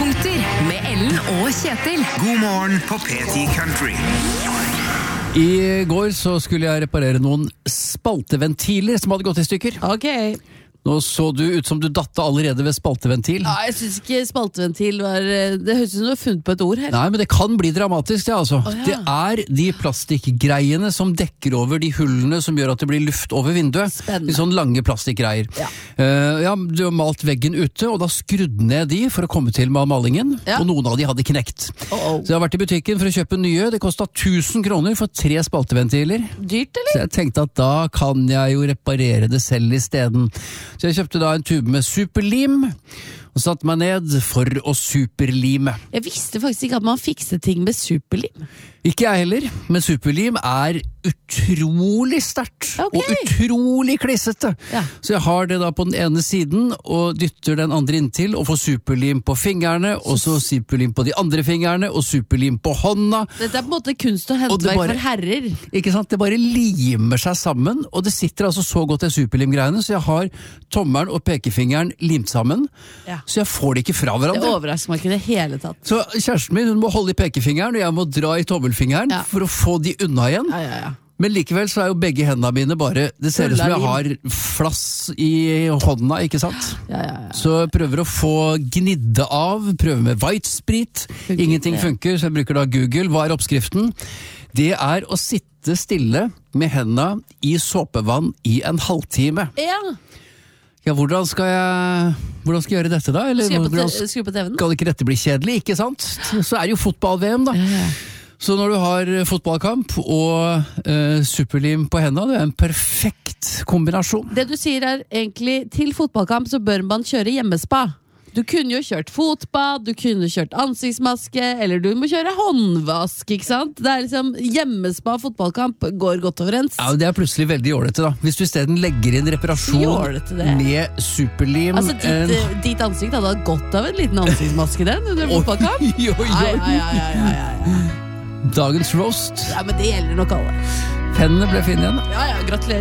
Høydepunkter med Ellen og Kjetil. God morgen på P10 Country. I går så skulle jeg reparere noen spalteventiler som hadde gått i stykker. Ok. Nå så du ut som du datte allerede ved spalteventil. Ja, jeg synes ikke spalteventil var... Det høres ut som du har funnet på et ord her. Nei, men det kan bli dramatisk, det altså. ja. Det er de plastikkgreiene som dekker over de hullene som gjør at det blir luft over vinduet. Spennende. De sånne lange plastikkgreier. Ja. Du har malt veggen ute, og da skrudde ned de for å komme til med malingen, Ja. og noen av de hadde knekt. Oh. Så jeg har vært i butikken for å kjøpe nye. Det kostet 1000 kroner for 3 spalteventiler. Dyrt, Så eller? jeg tenkte at da kan jeg jo reparere det selv i stedet. Så jeg kjøpte da en tube med superlim, og satte meg ned for å superlime. Jeg visste faktisk ikke at man fikset ting med superlim. Ikke jeg heller, men superlim er utrolig sterkt, Ok. og utrolig klissete. Ja. Så jeg har det da på den ene siden, og dytter den andre inntil, og får superlim på fingrene, og så superlim på de andre fingrene, og superlim på hånda. Dette er på en måte kunst og Og det håndverk bare- for herrer. Ikke sant? Det bare limer seg sammen, og det sitter altså så godt i superlimgreiene, så jeg har tommelen og pekefingeren limt sammen, Ja. så jeg får det ikke fra Det hverandre. overrasker meg ikke i det hele tatt. Så kjæresten min, hun må holde i pekefingeren, og jeg må dra i tommelfingeren Ja. for å få de unna igjen. Ja. Men likevel så er jo begge hendene mine bare, det ser ut som jeg har flass i hånda, ikke sant? Ja. Så jeg prøver å få gnidde av, prøver med white sprit. Funker Ingenting ikke. funker, så jeg bruker da Google. Hva er oppskriften? Det er å sitte stille med hendene i såpevann i en halvtime. Ja. Ja, hvordan skal jeg gjøre dette da? Eller Skru på TV-en. skal ikke dette bli kjedelig, ikke sant? Så er det jo fotball-VM da. Så når du har fotballkamp og superlim på hendene, det er en perfekt kombinasjon. Det du sier er egentlig, til fotballkamp så bør man kjøre hjemmespa. Du kunne jo kjørt fotbad, du kunne kjørt ansiktsmaske, eller du må kjøre håndvask, ikke sant? Det er liksom, hjemmespa fotballkamp går godt overens. Ja, det er plutselig veldig ålreit da. Hvis du i stedet legger inn reparasjon Jålete det. med superlim. Altså, ditt ansikt hadde hatt godt av en liten ansiktsmaske den under fotballkamp. Oi, oi, oi. Ja. Dagens roast. Ja, men det gjelder nok alle. Pennene ble fine igjen. Ja, gratulerer.